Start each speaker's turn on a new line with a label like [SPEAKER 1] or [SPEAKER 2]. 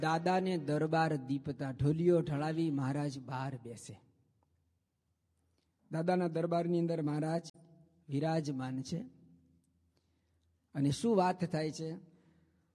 [SPEAKER 1] દાદાને દરબાર દીપતા ઢોલિયો ઢળાવી મહારાજ બહાર બેસે. દાદાના દરબારની અંદર મહારાજ વિરાજમાન છે. અને શું વાત થાય છે?